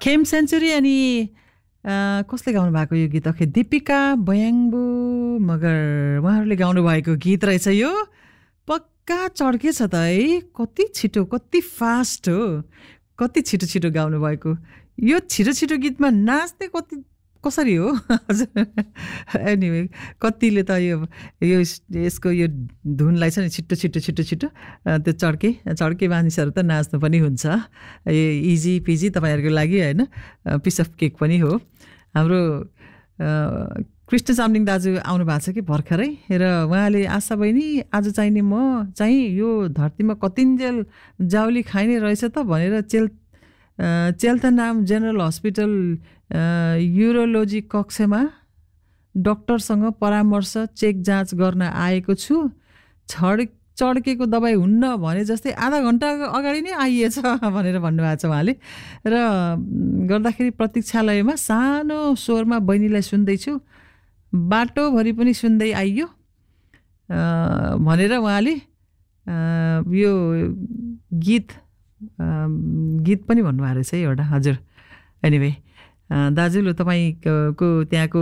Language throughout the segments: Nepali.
खेम सेन्चुरी अनि कसले गाउनु भएको यो गीत अखे दीपिका बयाङ्बो मगर उहाँहरूले गाउनु भएको गीत रहेछ यो पक्का चड्के छ त है कति छिटो कति फास्ट हो कति छिटो छिटो गाउनु भएको यो छिटो छिटो गीतमा नाच्ने कति कसरी हो एनिवे कतिले त यसको यो धुनलाई छ नि छिटो छिटो छिटो छिटो त्यो चड्के मानिसहरू त नाच्नु पनि हुन्छ इजी पिजी तपाईँहरूको लागि होइन पिस अफ केक पनि हो हाम्रो कृष्ण चामलिङ दाजु आउनु भएको छ कि भर्खरै र उहाँले आशा बहिनी आज चाहिने म चाहिँ यो धरतीमा कतिन्जेल जाउली खाइने रहेछ त भनेर चेल्थनाम जेनरल हस्पिटल युरोलोजी कक्षमा डाक्टरसँग परामर्श चेक जाँच गर्न आएको छु चड्केको दबाई हुन्न भने जस्तै आधा घण्टा अगाडि नै आइएछ भनेर भन्नुभएको छ उहाँले र गर्दाखेरि प्रतीक्षालयमा सानो स्वरमा बहिनीलाई सुन्दैछु बाटोभरि पनि सुन्दै आइयो भनेर उहाँले यो गीत पनि भन्नुभएको रहेछ है एउटा हजुर एनिवे दाजुले तपाईँको त्यहाँको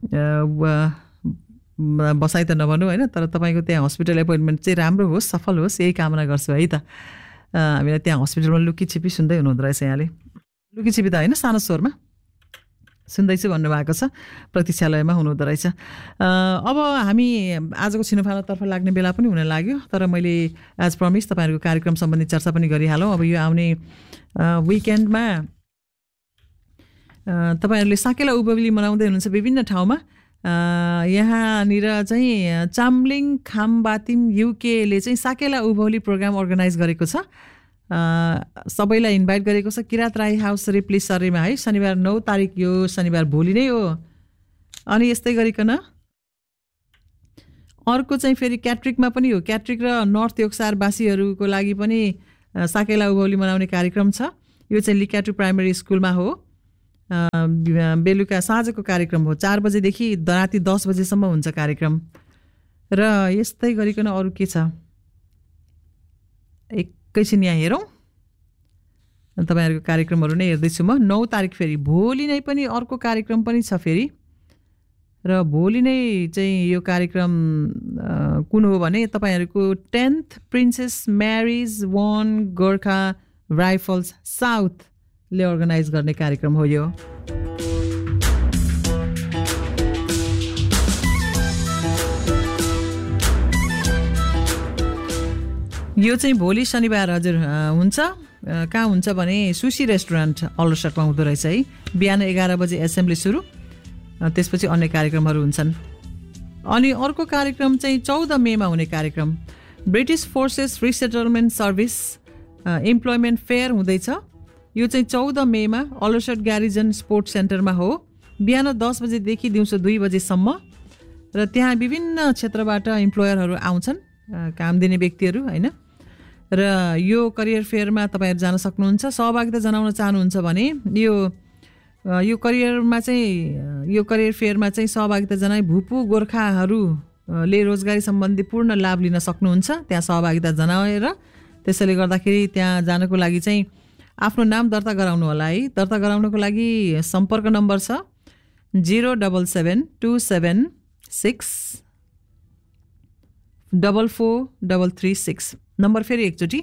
बसाइ त नभनौँ होइन तर तपाईँको त्यहाँ हस्पिटल एपोइन्टमेन्ट चाहिँ राम्रो होस् सफल होस् यही कामना गर्छु है त हामीलाई त्यहाँ हस्पिटलमा लुकीछिपी सुन्दै हुनुहुँदो रहेछ यहाँले लुकीछिपी त होइन सानो स्वरमा सुन्दैछु भन्नुभएको छ प्रतीक्षालयमा हुनुहुँदो रहेछ अब हामी आजको छिनोफानोतर्फ लाग्ने बेला पनि हुन लाग्यो तर मैले एज प्रमिस तपाईँहरूको कार्यक्रम सम्बन्धी चर्चा पनि गरिहालौँ अब यो आउने विकेन्डमा तपाईँहरूले साकेला उभौली मनाउँदै हुनुहुन्छ विभिन्न ठाउँमा यहाँनिर चाहिँ चामलिङ खामबातिम युकेले चाहिँ साकेला उभौली प्रोग्राम अर्गनाइज गरेको छ सबैलाई इन्भाइट गरेको छ किरात राई हाउस रिप्ली सरीमा है शनिबार 9 तारिक यो शनिबार भोलि नै हो अनि यस्तै गरिकन अर्को चाहिँ फेरि क्याट्रिकमा पनि हो क्याट्रिक र नर्थ योक्सारवासीहरूको लागि पनि साकेला उभौली मनाउने कार्यक्रम छ यो चाहिँ लिक्याटु प्राइमरी स्कुलमा हो बेलुका साँझको कार्यक्रम हो 4 बजेदेखि राति 10 बजेसम्म हुन्छ कार्यक्रम र यस्तै गरिकन अरू के छ एकैछिन यहाँ हेरौँ तपाईँहरूको कार्यक्रमहरू नै हेर्दैछु म 9 तारिक फेरि भोलि नै पनि अर्को कार्यक्रम पनि छ फेरि र भोलि नै चाहिँ यो कार्यक्रम कुन हो भने तपाईँहरूको 10th प्रिन्सेस म्यारिज वन गोर्खा राइफल्स साउथले अर्गनाइज गर्ने कार्यक्रम हो यो चाहिँ भोलि शनिबार हजुर हुन्छ कहाँ हुन्छ भने सुशी रेस्टुरेन्ट अलरसटमा हुँदो रहेछ है बिहान 11 बजे एसेम्ब्ली सुरु त्यसपछि अन्य कार्यक्रमहरू हुन्छन् अनि अर्को कार्यक्रम चाहिँ 14 मेमा हुने कार्यक्रम British forces resettlement service employment fair हुँदैछ यो चाहिँ 14 मेमा अलरसट ग्यारिजन स्पोर्ट्स सेन्टरमा हो बिहान 10 बजेदेखि दिउँसो 2 बजेसम्म र त्यहाँ विभिन्न क्षेत्रबाट इम्प्लोयरहरू आउँछन् काम दिने व्यक्तिहरू होइन र यो करियर फेयरमा तपाईँहरू जान सक्नुहुन्छ सहभागिता जनाउन चाहनुहुन्छ भने यो करियर फेयरमा चाहिँ सहभागिता जनाई भूपू गोर्खाहरूले रोजगारी सम्बन्धी पूर्ण लाभ लिन सक्नुहुन्छ त्यहाँ सहभागिता जनाएर त्यसैले गर्दाखेरि त्यहाँ जानको लागि चाहिँ आफ्नो नाम दर्ता गराउनु होला है दर्ता गराउनको लागि सम्पर्क नम्बर छ 07727644336 नम्बर फेरि एकचोटि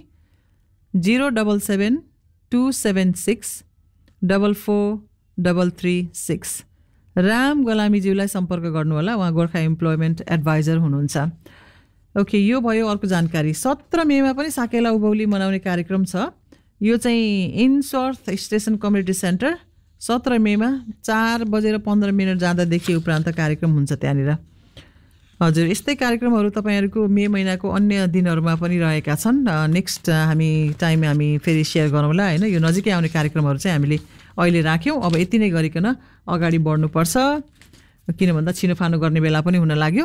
07727644336 राम गलामीज्यूलाई सम्पर्क गर्नु होला उहाँ गोर्खा इम्प्लोइमेन्ट एडभाइजर हुनुहुन्छ ओके यो भयो अर्को जानकारी 17 मेमा पनि साकेला उभौली मनाउने कार्यक्रम छ यो चाहिँ इनसर्थ स्टेसन कम्युनिटी सेन्टर 17 मेमा 4:15 जाँदादेखि उपरान्त कार्यक्रम हुन्छ त्यहाँनिर हजुर यस्तै कार्यक्रमहरू तपाईँहरूको मे महिनाको अन्य दिनहरूमा पनि रहेका छन् नेक्स्ट हामी फेरि सेयर गरौँला होइन यो नजिकै आउने कार्यक्रमहरू चाहिँ हामीले अहिले राख्यौँ अब यति नै गरिकन अगाडि बढ्नुपर्छ किन भन्दा छिनोफानो गर्ने बेला पनि हुन लाग्यो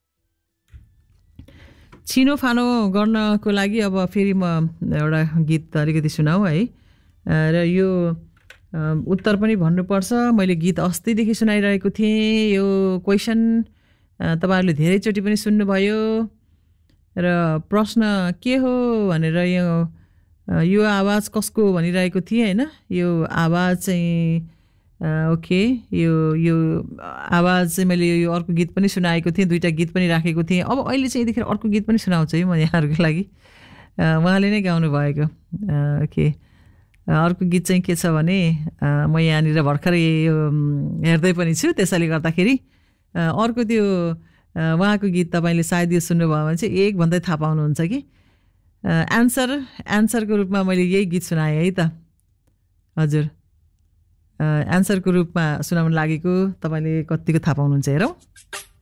छिनोफानो गर्नको लागि अब फेरि म एउटा गीत अलिकति सुनाऊ है र यो उत्तर पनि भन्नुपर्छ मैले गीत अस्तिदेखि सुनाइरहेको थिएँ यो क्वेसन तपाईहरुले धेरैचोटि पनि सुन्नुभयो र प्रश्न के हो भनेर यो यो आवाज कसको भनिरहेको थिएँ होइन यो आवाज चाहिँ ओके यो यो आवाज चाहिँ मैले यो अर्को गीत पनि सुनाएको थिएँ 2टा गीत पनि राखेको थिएँ अब अहिले चाहिँ यतिखेर अर्को गीत पनि सुनाउँछु है म यहाँहरूको लागि उहाँले नै गाउनु भएको ओके अर्को गीत चाहिँ के छ भने म यहाँनिर भर्खरै यो हेर्दै पनि छु त्यसैले गर्दाखेरि अर्को त्यो उहाँको गीत तपाईँले सायद यो सुन्नुभयो भने चाहिँ एक भन्दै थाहा पाउनुहुन्छ कि एन्सरको रूपमा मैले यही गीत सुनाएँ है त हजुर एन्सरको रूपमा सुनाउन लागेको तपाईँले कतिको थाहा पाउनुहुन्छ हेरौँ